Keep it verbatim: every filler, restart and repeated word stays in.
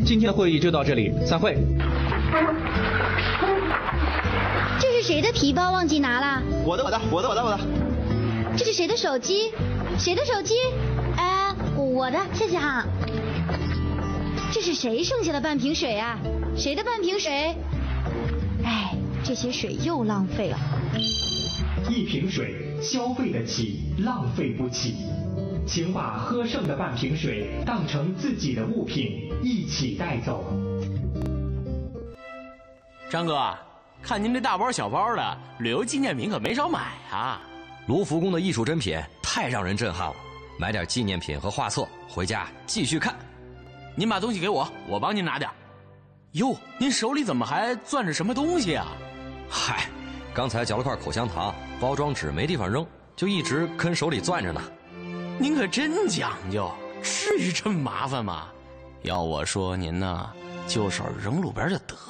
今天的会议就到这里，散会。 这是谁的皮包忘记拿了？ 我的，我的，我的，我的，我的。 这是谁的手机？谁的手机？哎，我的，谢谢哈。这是谁剩下的半瓶水啊？谁的半瓶水？哎，这些水又浪费了。 一瓶水消费得起，浪费不起。请把喝剩的半瓶水当成自己的物品，一起带走。 张哥，看您这大包小包的，旅游纪念品可没少买啊。 卢浮宫的艺术珍品太让人震撼了，买点纪念品和画册回家继续看。 您把东西给我，我帮您拿点。哟，您手里怎么还攥着什么东西啊？ 嗨，刚才嚼了块口香糖，包装纸没地方扔，就一直跟手里攥着呢。 您可真讲究，至于这么麻烦吗？要我说您呢，就手扔路边就得